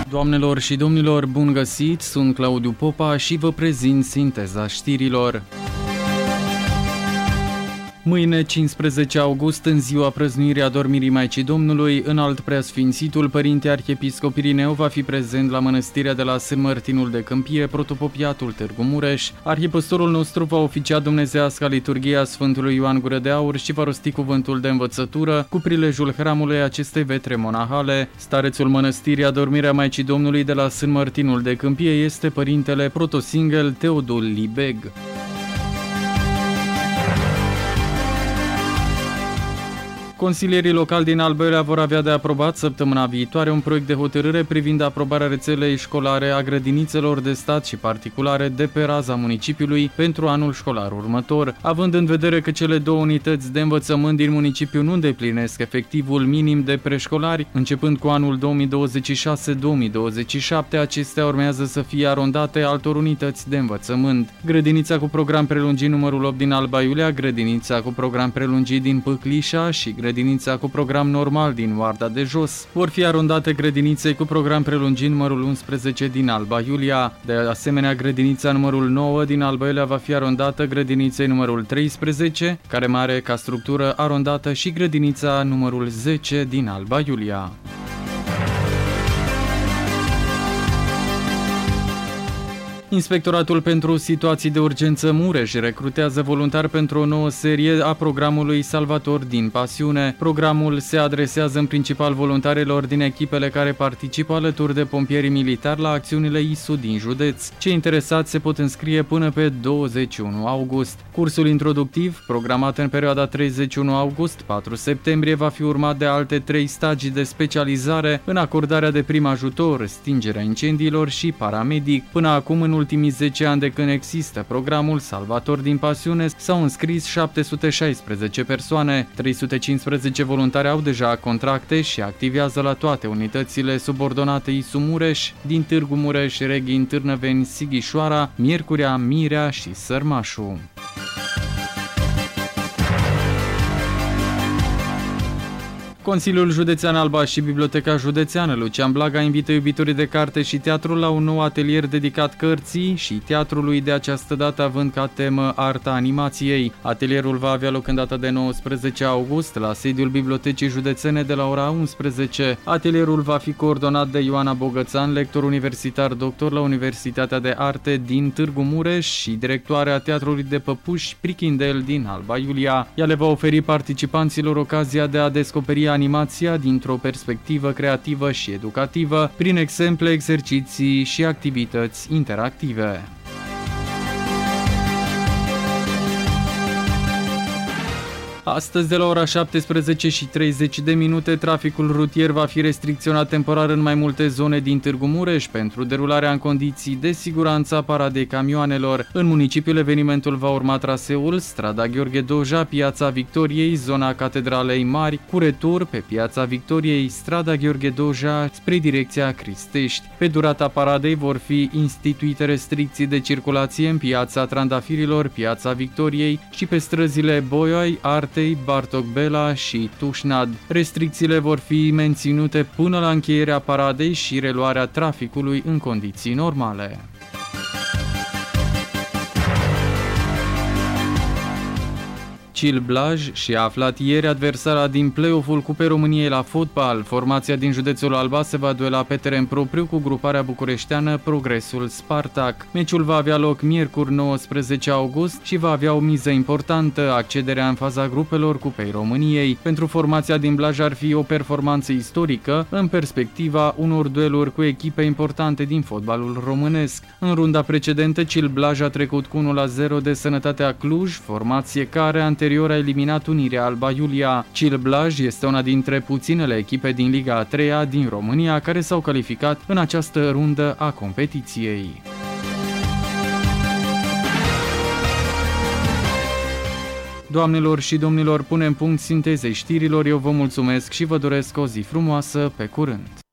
Doamnelor și domnilor, bun găsit! Sunt Claudiu Popa și vă prezint sinteza știrilor. Mâine, 15 august, în ziua prăznuirii adormirii Maicii Domnului, Înalt Preasfințitul Părinte Arhiepiscop Irineu va fi prezent la mănăstirea de la Sân Mărtinul de Câmpie, protopopiatul Târgu Mureș. Arhipăstorul nostru va oficia dumnezeiasca liturghia Sfântului Ioan Gură de Aur și va rosti cuvântul de învățătură cu prilejul hramului acestei vetre monahale. Starețul mănăstirii Adormirea Maicii Domnului de la Sân Mărtinul de Câmpie este părintele protosinghel Teodul Libeg. Consilierii locali din Alba Iulia vor avea de aprobat săptămâna viitoare un proiect de hotărâre privind aprobarea rețelei școlare a grădinițelor de stat și particulare de pe raza municipiului pentru anul școlar următor, având în vedere că cele două unități de învățământ din municipiu nu îndeplinesc efectivul minim de preșcolari, începând cu anul 2026-2027, acestea urmează să fie arondate altor unități de învățământ. Grădinița cu program prelungit numărul 8 din Alba Iulia, grădinița cu program prelungit din Pâclișa și grădinița cu program normal din Oarda de Jos. Vor fi arondate grădiniței cu program prelungit numărul 11 din Alba Iulia. De asemenea, grădinița numărul 9 din Alba Iulia va fi arondată grădiniței numărul 13, care mai are ca structură arondată și grădinița numărul 10 din Alba Iulia. Inspectoratul pentru situații de urgență Mureș recrutează voluntari pentru o nouă serie a programului Salvator din Pasiune. Programul se adresează în principal voluntarilor din echipele care participă alături de pompierii militari la acțiunile ISU din județ. Cei interesați se pot înscrie până pe 21 august. Cursul introductiv, programat în perioada 31 august-4 septembrie, va fi urmat de alte 3 stagii de specializare în acordarea de prim ajutor, stingerea incendiilor și paramedic. Până acum, în ultimii 10 ani de când există programul Salvator din Pasiune, s-au înscris 716 persoane, 315 voluntari au deja contracte și activează la toate unitățile subordonate ISU Mureș, din Târgu Mureș, Reghin, Târnăveni, Sighișoara, Miercurea, Mirea și Sărmașu. Consiliul Județean Alba și Biblioteca Județeană Lucian Blaga invită iubitorii de carte și teatru la un nou atelier dedicat cărții și teatrului, de această dată având ca temă arta animației. Atelierul va avea loc în data de 19 august la sediul Bibliotecii Județene de la ora 11. Atelierul va fi coordonat de Ioana Bogățan, lector universitar doctor la Universitatea de Arte din Târgu Mureș și directoarea Teatrului de Păpuși Prichindel din Alba Iulia. Ea le va oferi participanților ocazia de a descoperi animația dintr-o perspectivă creativă și educativă, prin exemple, exerciții și activități interactive. Astăzi, de la ora 17:30, traficul rutier va fi restricționat temporar în mai multe zone din Târgu Mureș pentru derularea în condiții de siguranță a paradei camioanelor. În municipiul, evenimentul va urma traseul strada Gheorghe Doja, Piața Victoriei, zona Catedralei Mari, cu retur pe Piața Victoriei, strada Gheorghe Doja spre direcția Cristești. Pe durata paradei vor fi instituite restricții de circulație în Piața Trandafirilor, Piața Victoriei și pe străzile Boioi, Arte, Bartoc Bela și Tușnad. Restricțiile vor fi menținute până la încheierea paradei și reluarea traficului în condiții normale. Cil Blaj și-a aflat ieri adversara din play-off-ul Cupei României la fotbal. Formația din județul Alba se va duela pe teren propriu cu gruparea bucureșteană Progresul Spartak. Meciul va avea loc miercuri 19 august și va avea o miză importantă, accederea în faza grupelor Cupei României. Pentru formația din Blaj ar fi o performanță istorică în perspectiva unor dueluri cu echipe importante din fotbalul românesc. În runda precedentă, Cil Blaj a trecut cu 1-0 de Sănătatea Cluj, formație care anterior a eliminat Unirea Alba Iulia. Cil Blaj este una dintre puținele echipe din Liga a 3-a din România care s-au calificat în această rundă a competiției. Doamnelor și domnilor, punem punct sintezei știrilor. Eu vă mulțumesc și vă doresc o zi frumoasă. Pe curând!